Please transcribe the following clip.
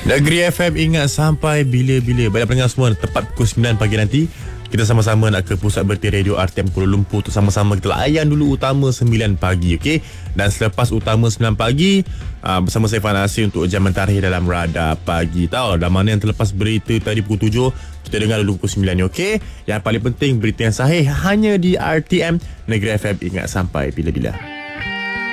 Negeri FM ingat sampai bila-bila. Baiklah pendengar semua, tepat pukul 9 pagi nanti kita sama-sama nak ke pusat berhenti radio RTM Kuala Lumpur untuk sama-sama kita layan dulu utama 9 pagi, okey? Dan selepas utama 9 pagi bersama saya Fan Asir untuk jam mentari dalam Radar Pagi. Tahu dah mana yang terlepas berita tadi pukul 7, kita dengar dulu pukul 9 ni, okey? Yang paling penting berita yang sahih hanya di RTM Negeri FM ingat sampai bila-bila.